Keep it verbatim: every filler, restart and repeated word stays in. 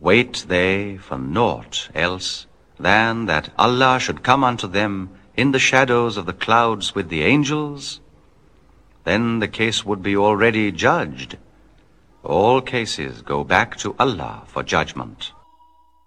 Wait they for naught else than that Allah should come unto them in the shadows of the clouds with the angels? Then the case would be already judged. All cases go back to Allah for judgment.